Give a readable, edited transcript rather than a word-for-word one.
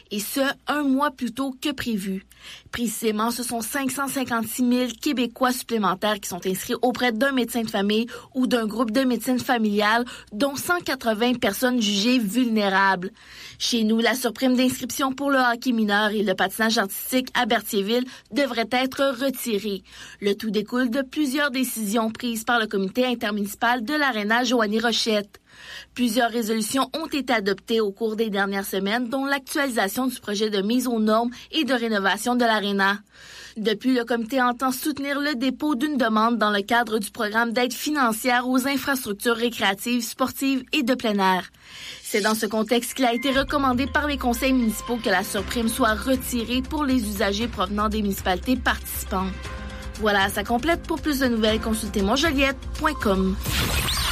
et ce, 1 mois plus tôt que prévu. Précisément, ce sont 556 000 Québécois supplémentaires qui sont inscrits auprès d'un médecin de famille ou d'un groupe de médecine familiale, dont 180 personnes jugées vulnérables. Chez nous, la surprime d'inscription pour le hockey mineur et le patinage artistique à Berthierville devrait être retirée. Le tout découle de plusieurs décisions prises par le comité intermunicipal de l'Aréna Joanie-Rochette. Plusieurs résolutions ont été adoptées au cours des dernières semaines, dont l'actualisation du projet de mise aux normes et de rénovation de l'Aréna. Depuis, le comité entend soutenir le dépôt d'une demande dans le cadre du programme d'aide financière aux infrastructures récréatives, sportives et de plein air. C'est dans ce contexte qu'il a été recommandé par les conseils municipaux que la surprime soit retirée pour les usagers provenant des municipalités participantes. Voilà, ça complète. Pour plus de nouvelles, consultez monjoliette.com.